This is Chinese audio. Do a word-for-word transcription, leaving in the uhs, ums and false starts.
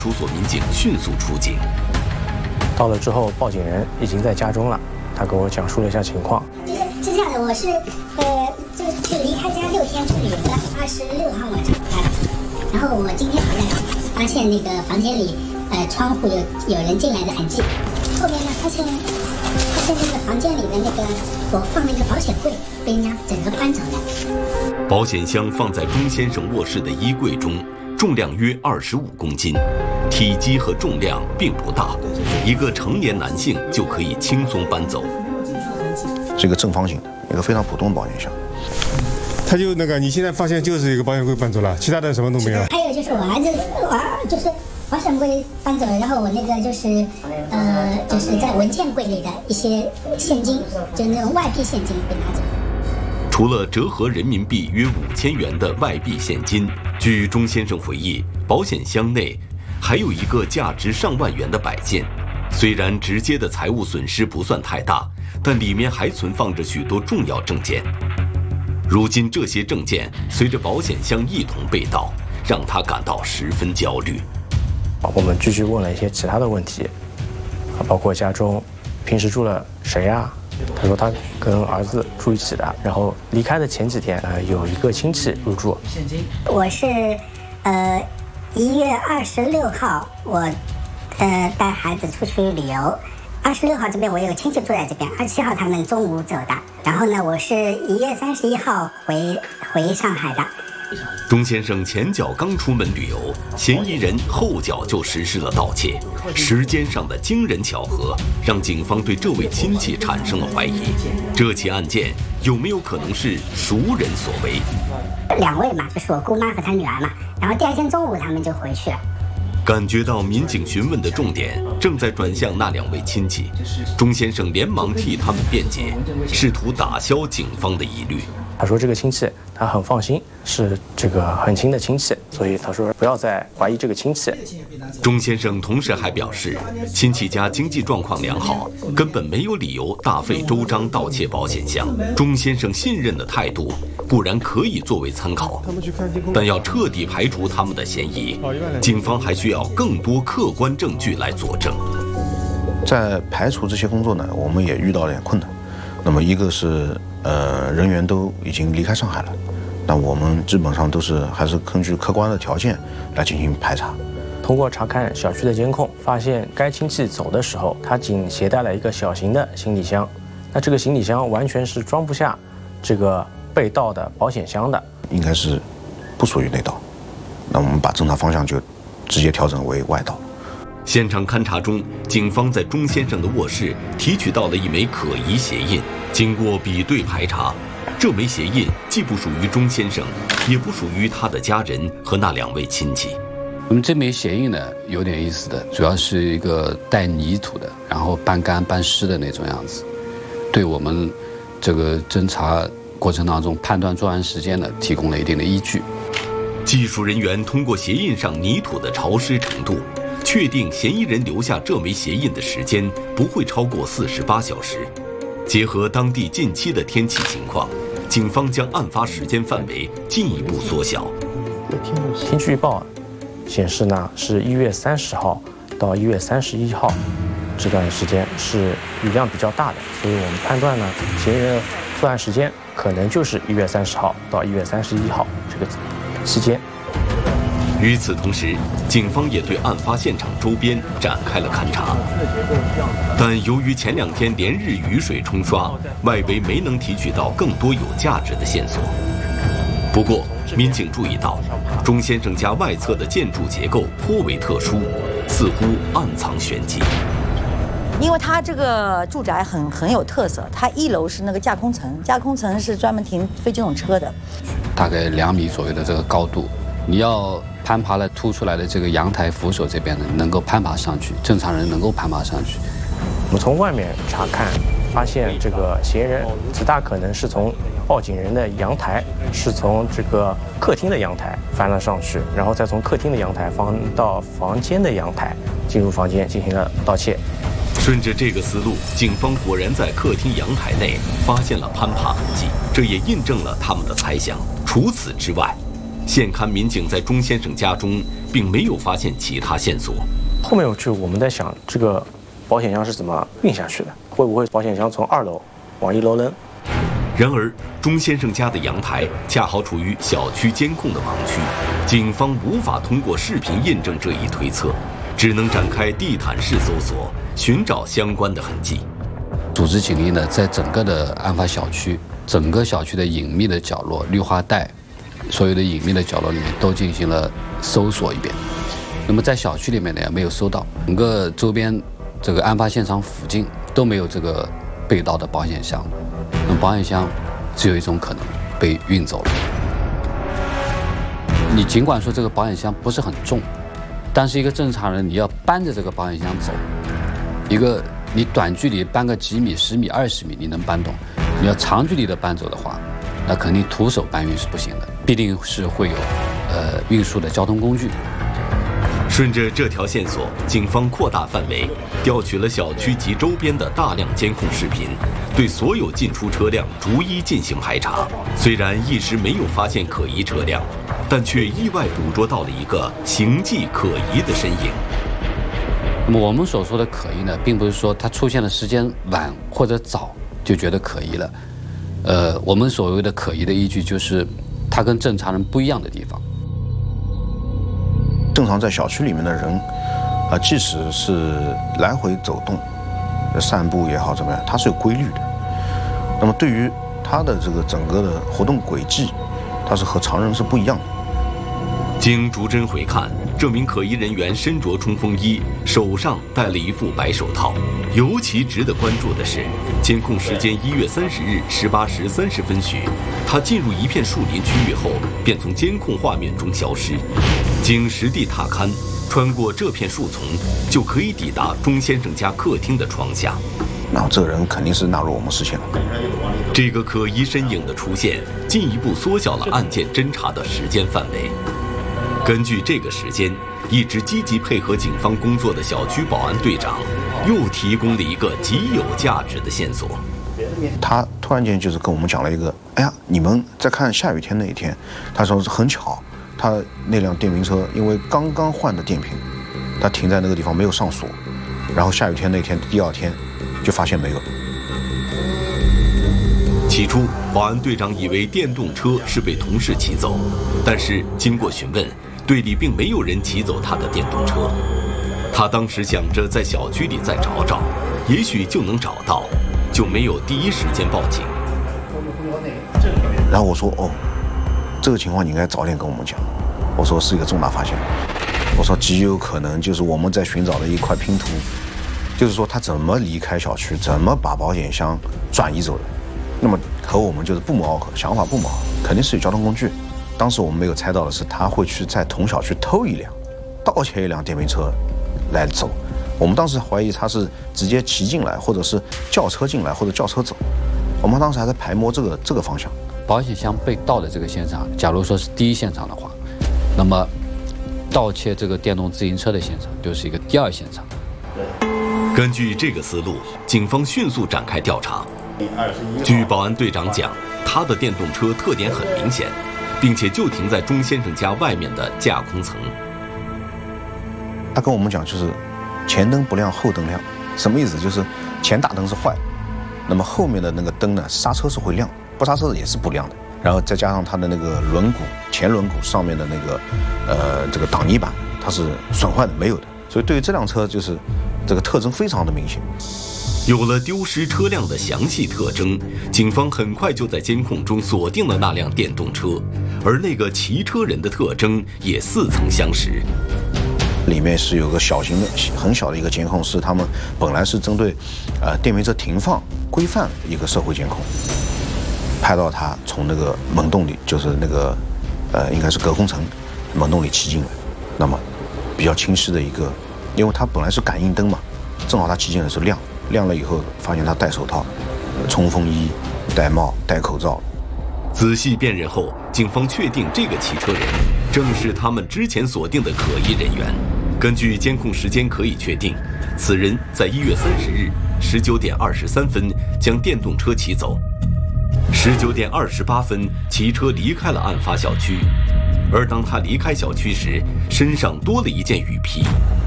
出所民警迅速出警。 到了之后，报警人已经在家中了，他给我讲述了一下情况。 是是这样的，我是呃，就就离开家六天去旅游了，二十六号晚上回来的。然后我今天回来，发现那个房间里呃窗户有有人进来的痕迹。后面呢，发现发现那个房间里的那个我放了一个保险柜，被人家整个搬走了。 保险箱放在钟先生卧室的衣柜中，重量约二十五公斤，体积和重量并不大，一个成年男性就可以轻松搬走。 是一个正方形的，一个非常普通的保险箱。 他就那个，你现在发现就是一个保险柜搬走了，其他的什么都没有。 还有就是我儿子，我儿就是保险柜搬走了，然后我那个就是呃，就是在文件柜里的一些现金，就是那种外币现金被拿走。 除了折合人民币约五千元的外币现金，据钟先生回忆，保险箱内还有一个价值上万元的摆件。虽然直接的财物损失不算太大，但里面还存放着许多重要证件。如今这些证件随着保险箱一同被盗，让他感到十分焦虑。 我们继续问了一些其他的问题，包括家中平时住了谁呀？他说他跟儿子住一起的，然后离开的前几天，呃，有一个亲戚入住。 我是，呃，一月二十六号，我，呃，带孩子出去旅游。二十六号这边我有个亲戚住在这边，二十七号他们中午走的。然后呢，我是一月三十一号回回上海的。 钟先生前脚刚出门旅游，嫌疑人后脚就实施了盗窃，时间上的惊人巧合让警方对这位亲戚产生了怀疑。这起案件有没有可能是熟人所为？ 两位嘛，就是我姑妈和她女儿嘛。然后第二天中午他们就回去了。 感觉到民警询问的重点正在转向那两位亲戚，钟先生连忙替他们辩解，试图打消警方的疑虑。 他说这个亲戚他很放心，是这个很亲的亲戚，所以他说不要再怀疑这个亲戚。 钟先生同时还表示，亲戚家经济状况良好，根本没有理由大费周章盗窃保险箱。钟先生信任的态度固然可以作为参考，但要彻底排除他们的嫌疑，警方还需要更多客观证据来佐证。 在排除这些工作呢，我们也遇到了点困难。那么一个是呃人员都已经离开上海了，那我们基本上都是还是根据客观的条件来进行排查。 通过查看小区的监控，发现该亲戚走的时候，他仅携带了一个小型的行李箱，那这个行李箱完全是装不下这个被盗的保险箱的， 应该是不属于内盗。那我们把侦查方向就直接调整为外盗。 现场勘查中，警方在钟先生的卧室提取到了一枚可疑鞋印。经过比对排查，这枚鞋印既不属于钟先生，也不属于他的家人和那两位亲戚。 我们这枚鞋印呢，有点意思的，主要是一个带泥土的，然后半干半湿的那种样子，对我们这个侦查过程当中判断作案时间呢，提供了一定的依据。 技术人员通过鞋印上泥土的潮湿程度，确定嫌疑人留下这枚鞋印的时间不会超过四十八小时。结合当地近期的天气情况，警方将案发时间范围进一步缩小。 天气预报显示呢，是一月三十号到一月三十一号这段时间是雨量比较大的，所以我们判断呢，嫌疑人的作案时间可能就是一月三十号到一月三十一号这个期间。 与此同时，警方也对案发现场周边展开了勘查，但由于前两天连日雨水冲刷，外围没能提取到更多有价值的线索。不过，民警注意到，钟先生家外侧的建筑结构颇为特殊，似乎暗藏玄机。 因为它这个住宅很很有特色，它一楼是那个架空层，架空层是专门停非机动车的， 大概两米左右的这个高度，你要攀爬了凸出来的这个阳台扶手这边呢，能够攀爬上去，正常人能够攀爬上去。 我们从外面查看，发现这个嫌疑人极大可能是从报警人的阳台，是从这个客厅的阳台翻了上去，然后再从客厅的阳台翻到房间的阳台，进入房间进行了盗窃。 顺着这个思路，警方果然在客厅阳台内发现了攀爬痕迹，这也印证了他们的猜想。除此之外，现勘民警在钟先生家中并没有发现其他线索。 后面去我们在想，这个保险箱是怎么运下去的？会不会保险箱从二楼往一楼扔？ 然而，钟先生家的阳台恰好处于小区监控的盲区，警方无法通过视频印证这一推测，只能展开地毯式搜索，寻找相关的痕迹。 组织警力呢，在整个的案发小区，整个小区的隐秘的角落、绿化带，所有的隐秘的角落里面都进行了搜索一遍。那么在小区里面呢，也没有搜到，整个周边这个案发现场附近都没有这个被盗的保险箱。那么保险箱只有一种可能，被运走了。你尽管说这个保险箱不是很重，但是一个正常人你要搬着这个保险箱走，一个你短距离搬个几米、十米、二十米你能搬动，你要长距离的搬走的话，那肯定徒手搬运是不行的，必定是会有呃运输的交通工具。 顺着这条线索，警方扩大范围，调取了小区及周边的大量监控视频，对所有进出车辆逐一进行排查。虽然一时没有发现可疑车辆，但却意外捕捉到了一个形迹可疑的身影。 那么我们所说的可疑呢，并不是说它出现的时间晚或者早就觉得可疑了。呃，我们所谓的可疑的依据就是它跟正常人不一样的地方。 正常在小区里面的人，啊、呃，即使是来回走动、散步也好怎么样，它是有规律的。那么对于他的这个整个的活动轨迹，它是和常人是不一样的。 经逐帧回看，这名可疑人员身着冲锋衣，手上戴了一副白手套。尤其值得关注的是，监控时间一月三十日十八时三十分许，他进入一片树林区域后，便从监控画面中消失。经实地踏勘，穿过这片树丛，就可以抵达钟先生家客厅的窗下。 那这个人肯定是纳入我们视线了。 这个可疑身影的出现，进一步缩小了案件侦查的时间范围。根据这个时间，一直积极配合警方工作的小区保安队长又提供了一个极有价值的线索。 他突然间就是跟我们讲了一个，哎呀，你们在看下雨天那一天，他说是很巧，他那辆电瓶车因为刚刚换的电瓶，他停在那个地方没有上锁，然后下雨天那天第二天就发现没有。 起初，保安队长以为电动车是被同事骑走，但是经过询问，队里并没有人骑走他的电动车。他当时想着在小区里再找找，也许就能找到，就没有第一时间报警。 然后我说：“哦，这个情况你应该早点跟我们讲。”我说是一个重大发现。我说极有可能就是我们在寻找的一块拼图，就是说他怎么离开小区，怎么把保险箱转移走的。那么和我们就是不谋而合，想法不谋而合，肯定是有交通工具。当时我们没有猜到的是，他会去在同小区偷一辆、盗窃一辆电瓶车来走。我们当时怀疑他是直接骑进来，或者是轿车进来，或者轿车走。我们当时还在排摸这个这个方向。 保险箱被盗的这个现场，假如说是第一现场的话，那么盗窃这个电动自行车的现场就是一个第二现场。 根据这个思路，警方迅速展开调查。据保安队长讲，他的电动车特点很明显，并且就停在钟先生家外面的架空层。 他跟我们讲，就是前灯不亮后灯亮，什么意思？就是前大灯是坏，那么后面的那个灯呢，刹车是会亮，不刹车也是不亮的。然后再加上它的那个轮毂，前轮毂上面的那个呃这个挡泥板，它是损坏的，没有的。所以对于这辆车，就是这个特征非常的明显。 有了丢失车辆的详细特征，警方很快就在监控中锁定了那辆电动车，而那个骑车人的特征也似曾相识。 里面是有个小型的、很小的一个监控，是他们本来是针对，呃，电瓶车停放规范一个社会监控，拍到他从那个门洞里，就是那个，呃，应该是隔空层门洞里骑进来，那么比较清晰的一个，因为他本来是感应灯嘛，正好他骑进来是亮。亮了以后，发现他戴手套、冲锋衣、戴帽、戴口罩。 仔细辨认后，警方确定这个骑车人正是他们之前锁定的可疑人员。根据监控时间可以确定，此人在一月三十日十九点二十三分将电动车骑走，十九点二十八分骑车离开了案发小区。 而当他离开小区时，身上多了一件雨披。